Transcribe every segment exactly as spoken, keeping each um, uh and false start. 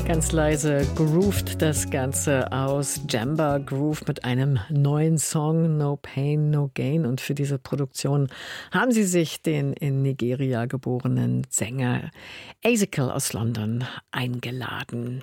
Ganz leise groovt das Ganze aus. Jamba Groove mit einem neuen Song, No Pain, No Gain. Und für diese Produktion haben sie sich den in Nigeria geborenen Sänger Ezekiel aus London eingeladen.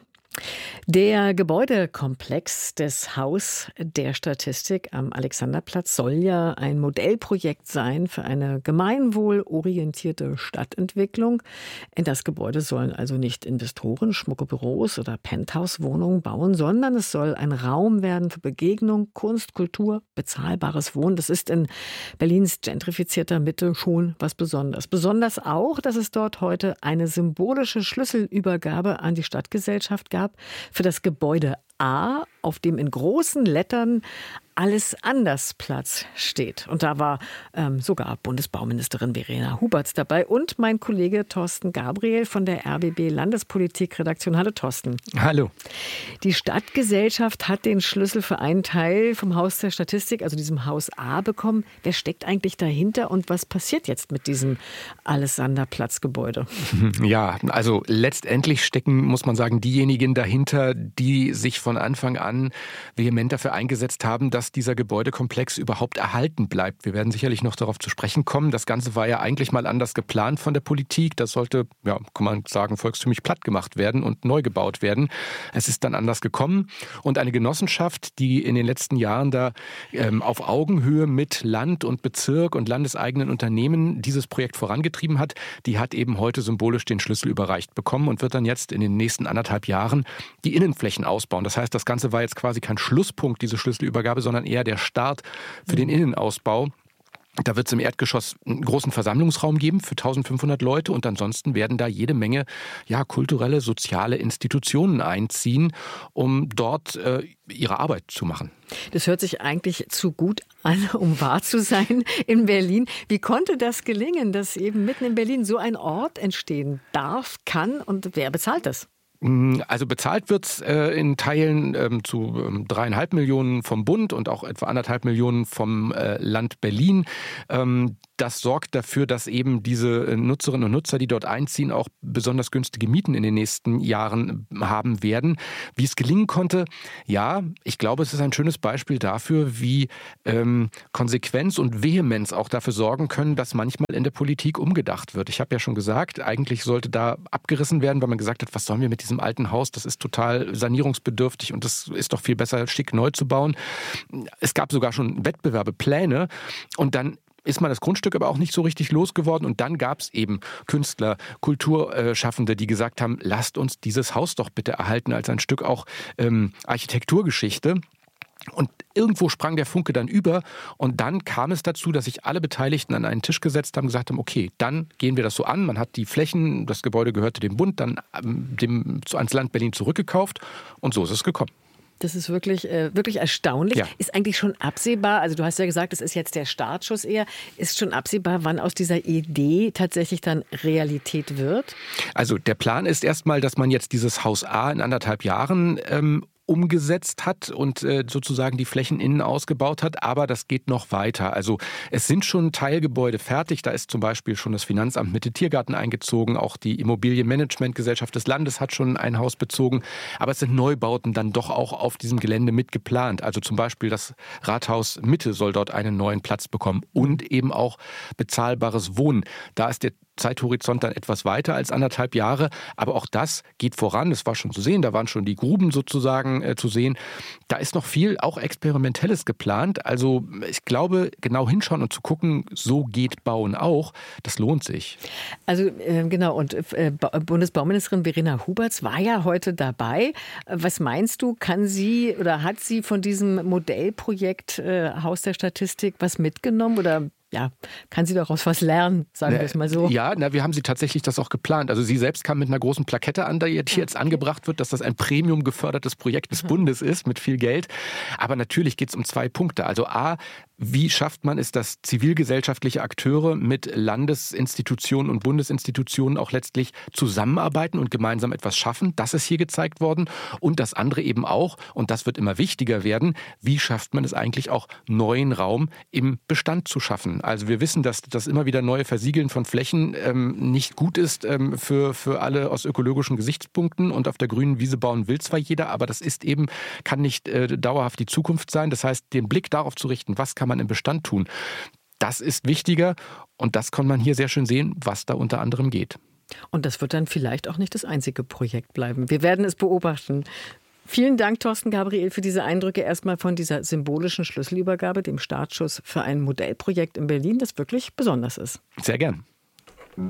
Der Gebäudekomplex des Haus der Statistik am Alexanderplatz soll ja ein Modellprojekt sein für eine gemeinwohlorientierte Stadtentwicklung. In das Gebäude sollen also nicht Investoren schmucke Büros oder Penthouse-Wohnungen bauen, sondern es soll ein Raum werden für Begegnung, Kunst, Kultur, bezahlbares Wohnen. Das ist in Berlins gentrifizierter Mitte schon was Besonderes. Besonders auch, dass es dort heute eine symbolische Schlüsselübergabe an die Stadtgesellschaft gab für das Gebäude A, auf dem in großen Lettern Alles anders Platz steht. Und da war ähm, sogar Bundesbauministerin Verena Huberts dabei und mein Kollege Thorsten Gabriel von der R B B Landespolitik-Redaktion. Hallo Thorsten. Hallo. Die Stadtgesellschaft hat den Schlüssel für einen Teil vom Haus der Statistik, also diesem Haus A, bekommen. Wer steckt eigentlich dahinter und was passiert jetzt mit diesem Alexanderplatz-Gebäude? Ja, also letztendlich stecken, muss man sagen, diejenigen dahinter, die sich von Anfang an vehement dafür eingesetzt haben, dass dieser Gebäudekomplex überhaupt erhalten bleibt. Wir werden sicherlich noch darauf zu sprechen kommen. Das Ganze war ja eigentlich mal anders geplant von der Politik. Das sollte, ja, kann man sagen, volkstümlich platt gemacht werden und neu gebaut werden. Es ist dann anders gekommen. Und eine Genossenschaft, die in den letzten Jahren da ähm, auf Augenhöhe mit Land und Bezirk und landeseigenen Unternehmen dieses Projekt vorangetrieben hat, die hat eben heute symbolisch den Schlüssel überreicht bekommen und wird dann jetzt in den nächsten anderthalb Jahren die Innenflächen ausbauen. Das heißt, das Ganze war jetzt quasi kein Schlusspunkt, diese Schlüsselübergabe, sondern eher der Start für den Innenausbau. Da wird es im Erdgeschoss einen großen Versammlungsraum geben für eintausendfünfhundert Leute und ansonsten werden da jede Menge ja, kulturelle, soziale Institutionen einziehen, um dort äh, ihre Arbeit zu machen. Das hört sich eigentlich zu gut an, um wahr zu sein in Berlin. Wie konnte das gelingen, dass eben mitten in Berlin so ein Ort entstehen darf, kann und wer bezahlt das? Also bezahlt wird es äh, in Teilen ähm, zu ähm, dreieinhalb Millionen vom Bund und auch etwa anderthalb Millionen vom äh, Land Berlin. Ähm, das sorgt dafür, dass eben diese Nutzerinnen und Nutzer, die dort einziehen, auch besonders günstige Mieten in den nächsten Jahren haben werden. Wie es gelingen konnte, ja, ich glaube, es ist ein schönes Beispiel dafür, wie ähm, Konsequenz und Vehemenz auch dafür sorgen können, dass manchmal in der Politik umgedacht wird. Ich habe ja schon gesagt, eigentlich sollte da abgerissen werden, weil man gesagt hat, was sollen wir mit diesem alten Haus, das ist total sanierungsbedürftig und das ist doch viel besser, schick neu zu bauen. Es gab sogar schon Wettbewerbe, Pläne und dann ist man das Grundstück aber auch nicht so richtig losgeworden. Und dann gab es eben Künstler, Kulturschaffende, die gesagt haben, lasst uns dieses Haus doch bitte erhalten als ein Stück auch ähm, Architekturgeschichte. Und irgendwo sprang der Funke dann über und dann kam es dazu, dass sich alle Beteiligten an einen Tisch gesetzt haben und gesagt haben, okay, dann gehen wir das so an. Man hat die Flächen, das Gebäude gehörte dem Bund, dann ähm, dem, ans Land Berlin zurückgekauft und so ist es gekommen. Das ist wirklich, äh, wirklich erstaunlich. Ja. Ist eigentlich schon absehbar, also du hast ja gesagt, das ist jetzt der Startschuss eher, ist schon absehbar, wann aus dieser Idee tatsächlich dann Realität wird? Also der Plan ist erstmal, dass man jetzt dieses Haus A in anderthalb Jahren ähm, umgesetzt hat und äh, sozusagen die Flächen innen ausgebaut hat, aber das geht noch weiter. Also es sind schon Teilgebäude fertig, da ist zum Beispiel schon das Finanzamt Mitte Tiergarten eingezogen, auch die Immobilienmanagementgesellschaft des Landes hat schon ein Haus bezogen, aber es sind Neubauten dann doch auch auf diesem Gelände mit geplant. Also zum Beispiel das Rathaus Mitte soll dort einen neuen Platz bekommen und eben auch bezahlbares Wohnen. Da ist der Zeithorizont dann etwas weiter als anderthalb Jahre, aber auch das geht voran. Das war schon zu sehen, da waren schon die Gruben sozusagen äh, zu sehen. Da ist noch viel auch Experimentelles geplant. Also ich glaube, genau hinschauen und zu gucken, so geht Bauen auch, das lohnt sich. Also äh, genau, und äh, Bundesbauministerin Verena Huberts war ja heute dabei. Was meinst du, kann sie oder hat sie von diesem Modellprojekt äh, Haus der Statistik was mitgenommen oder ja, kann sie daraus was lernen, sagen wir es mal so. Ja, na, wir haben sie tatsächlich das auch geplant. Also sie selbst kam mit einer großen Plakette an, die jetzt angebracht wird, dass das ein Premium gefördertes Projekt des Bundes ist mit viel Geld. Aber natürlich geht es um zwei Punkte. Also A, Wie schafft man es, dass zivilgesellschaftliche Akteure mit Landesinstitutionen und Bundesinstitutionen auch letztlich zusammenarbeiten und gemeinsam etwas schaffen? Das ist hier gezeigt worden. Und das andere eben auch, und das wird immer wichtiger werden, wie schafft man es eigentlich auch, neuen Raum im Bestand zu schaffen? Also wir wissen, dass das immer wieder neue Versiegeln von Flächen ähm, nicht gut ist ähm, für, für alle aus ökologischen Gesichtspunkten. Und auf der grünen Wiese bauen will zwar jeder, aber das ist eben, kann nicht äh, dauerhaft die Zukunft sein. Das heißt, den Blick darauf zu richten, was kann man im Bestand tun, das ist wichtiger. Und das kann man hier sehr schön sehen, was da unter anderem geht. Und das wird dann vielleicht auch nicht das einzige Projekt bleiben. Wir werden es beobachten. Vielen Dank, Thorsten Gabriel, für diese Eindrücke erstmal von dieser symbolischen Schlüsselübergabe, dem Startschuss für ein Modellprojekt in Berlin, das wirklich besonders ist. Sehr gern.